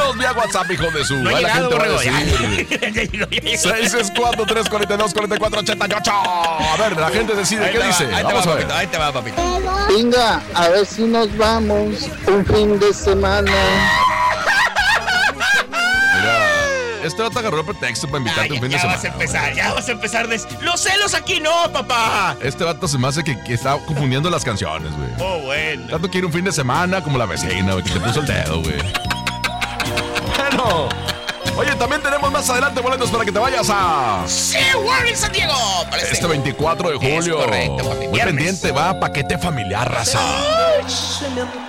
Mándalos vía WhatsApp, hijo de su. No ha llegado, borrego, ya. 664-342-4488. A ver, la gente decide. ¿Qué dice? Vamos a ver. Ahí te va, papito. Venga, a ver si nos vamos un fin de semana. Mira, este vato agarró el pretexto para invitarte un fin de semana. Ya vas a empezar. Los celos aquí no, papá. Este vato se me hace que está confundiendo las canciones, güey. Oh, bueno. Tanto quiere un fin de semana como la vecina, güey, que te puso el dedo, güey. Bueno. Oye, también tenemos más adelante boletos para que te vayas a SeaWorld en San Diego. este 24 de julio. Es correcto, papi. Muy Viernes. pendiente, va paquete familiar, raza.